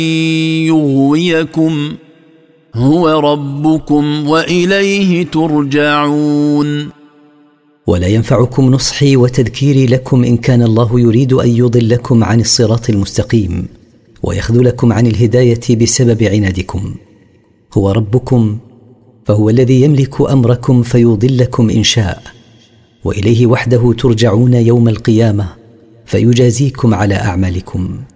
يغويكم هو ربكم وإليه ترجعون. ولا ينفعكم نصحي وتذكيري لكم إن كان الله يريد أن يضلكم عن الصراط المستقيم ويخذلكم عن الهداية بسبب عنادكم. هو ربكم فهو الذي يملك أمركم فيضلكم إن شاء، وإليه وحده ترجعون يوم القيامة فيجازيكم على أعمالكم.